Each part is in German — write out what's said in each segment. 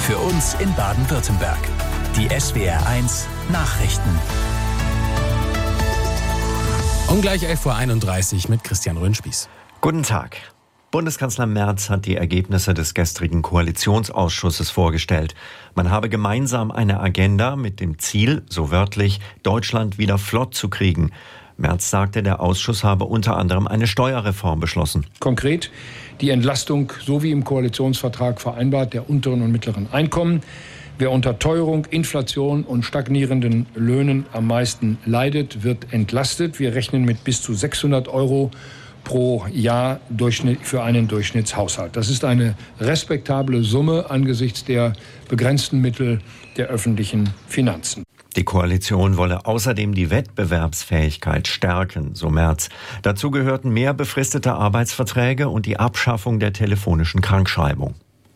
Für uns in Baden-Württemberg. Die SWR1 Nachrichten. Um gleich 11.31 Uhr mit Christian Röhnspieß. Guten Tag. Bundeskanzler Merz hat die Ergebnisse des gestrigen Koalitionsausschusses vorgestellt. Man habe gemeinsam eine Agenda mit dem Ziel, so wörtlich, Deutschland wieder flott zu kriegen. Merz sagte, der Ausschuss habe unter anderem eine Steuerreform beschlossen. Konkret die Entlastung, so wie im Koalitionsvertrag vereinbart, der unteren und mittleren Einkommen. Wer unter Teuerung, Inflation und stagnierenden Löhnen am meisten leidet, wird entlastet. Wir rechnen mit bis zu 600 € pro Jahr für einen Durchschnittshaushalt. Das ist eine respektable Summe angesichts der begrenzten Mittel der öffentlichen Finanzen. Die Koalition wolle außerdem die Wettbewerbsfähigkeit stärken, so Merz. Dazu gehörten mehr befristete Arbeitsverträge und die Abschaffung der telefonischen Krankschreibung.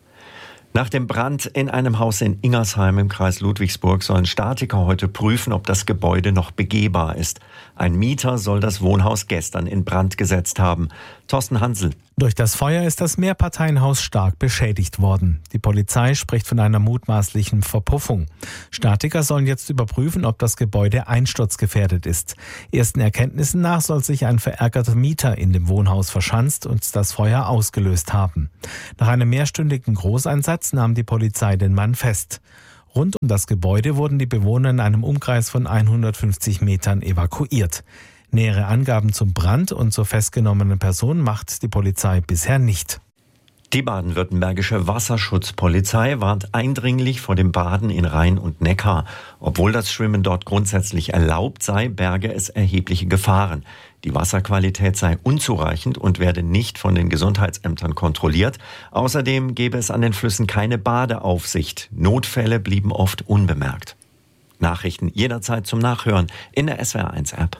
Nach dem Brand in einem Haus in Ingersheim im Kreis Ludwigsburg sollen Statiker heute prüfen, ob das Gebäude noch begehbar ist. Ein Mieter soll das Wohnhaus gestern in Brand gesetzt haben. Thorsten Hansel. Durch das Feuer ist das Mehrparteienhaus stark beschädigt worden. Die Polizei spricht von einer mutmaßlichen Verpuffung. Statiker sollen jetzt überprüfen, ob das Gebäude einsturzgefährdet ist. Ersten Erkenntnissen nach soll sich ein verärgerter Mieter in dem Wohnhaus verschanzt und das Feuer ausgelöst haben. Nach einem mehrstündigen Großeinsatz nahm die Polizei den Mann fest. Rund um das Gebäude wurden die Bewohner in einem Umkreis von 150 Metern evakuiert. Nähere Angaben zum Brand und zur festgenommenen Person macht die Polizei bisher nicht. Die baden-württembergische Wasserschutzpolizei warnt eindringlich vor dem Baden in Rhein und Neckar. Obwohl das Schwimmen dort grundsätzlich erlaubt sei, berge es erhebliche Gefahren. Die Wasserqualität sei unzureichend und werde nicht von den Gesundheitsämtern kontrolliert. Außerdem gebe es an den Flüssen keine Badeaufsicht. Notfälle blieben oft unbemerkt. Nachrichten jederzeit zum Nachhören in der SWR1-App.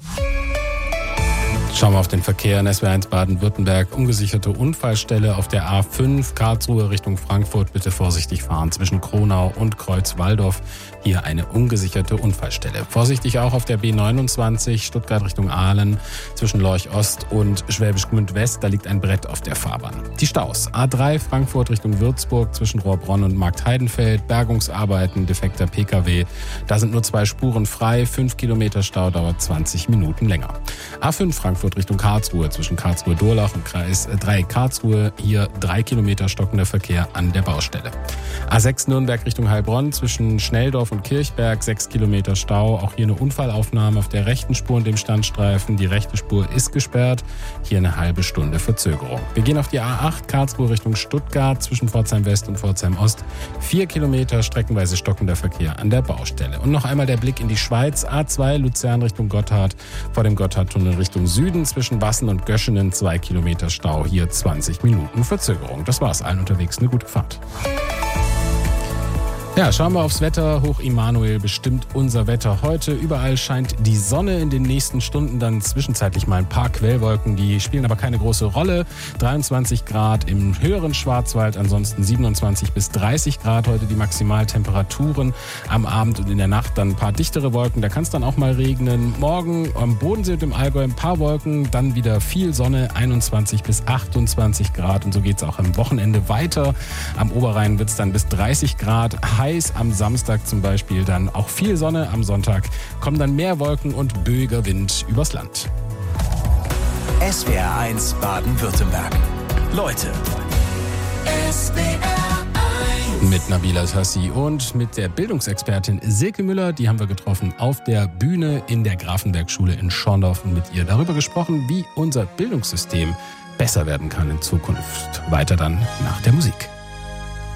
Schauen wir auf den Verkehr in SWR1 Baden-Württemberg. Ungesicherte Unfallstelle auf der A5 Karlsruhe Richtung Frankfurt. Bitte vorsichtig fahren zwischen Kronau und Kreuzwaldorf. Hier eine ungesicherte Unfallstelle. Vorsichtig auch auf der B29 Stuttgart Richtung Aalen zwischen Lorch Ost und Schwäbisch Gmünd West. Da liegt ein Brett auf der Fahrbahn. Die Staus. A3 Frankfurt Richtung Würzburg zwischen Rohrbronn und Marktheidenfeld. Bergungsarbeiten, defekter Pkw. Da sind nur 2 Spuren frei. 5 Kilometer Stau, dauert 20 Minuten länger. A5 Frankfurt Richtung Karlsruhe zwischen Karlsruhe-Durlach und Kreis 3 Karlsruhe. Hier 3 Kilometer stockender Verkehr an der Baustelle. A6 Nürnberg Richtung Heilbronn zwischen Schnelldorf und Kirchberg. 6 Kilometer Stau. Auch hier eine Unfallaufnahme auf der rechten Spur und dem Standstreifen. Die rechte Spur ist gesperrt. Hier eine halbe Stunde Verzögerung. Wir gehen auf die A8 Karlsruhe Richtung Stuttgart zwischen Pforzheim West und Pforzheim Ost. 4 Kilometer streckenweise stockender Verkehr an der Baustelle. Und noch einmal der Blick in die Schweiz. A2 Luzern Richtung Gotthard. Vor dem Gotthardtunnel Richtung Süden zwischen Bassen und Göschenen 2 Kilometer Stau. Hier 20 Minuten Verzögerung. Das war's. Allen unterwegs eine gute Fahrt. Ja, schauen wir aufs Wetter. Hoch Immanuel bestimmt unser Wetter heute. Überall scheint die Sonne, in den nächsten Stunden dann zwischenzeitlich mal ein paar Quellwolken. Die spielen aber keine große Rolle. 23 Grad im höheren Schwarzwald, ansonsten 27 bis 30 Grad heute die Maximaltemperaturen. Am Abend und in der Nacht dann ein paar dichtere Wolken. Da kann es dann auch mal regnen. Morgen am Bodensee und im Allgäu ein paar Wolken, dann wieder viel Sonne, 21 bis 28 Grad. Und so geht es auch am Wochenende weiter. Am Oberrhein wird es dann bis 30 Grad. Heiß am Samstag zum Beispiel, dann auch viel Sonne. Am Sonntag kommen dann mehr Wolken und böiger Wind übers Land. SWR1 Baden-Württemberg. Leute. SWR1. Mit Nabila Tassi und mit der Bildungsexpertin Silke Müller. Die haben wir getroffen auf der Bühne in der Grafenberg-Schule in Schorndorf und mit ihr darüber gesprochen, wie unser Bildungssystem besser werden kann in Zukunft. Weiter dann nach der Musik.